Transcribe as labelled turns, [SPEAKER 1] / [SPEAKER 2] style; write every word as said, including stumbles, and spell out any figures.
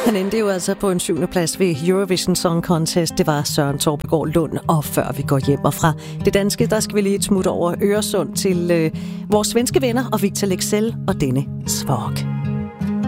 [SPEAKER 1] Han endte jo altså på en syvende plads ved Eurovision Song Contest. Det var Søren Torpegaard Lund, og før vi går hjem og fra det danske, der skal vi lige et smut over Øresund til øh, vores svenske venner og Victor Leksell og denne Svag.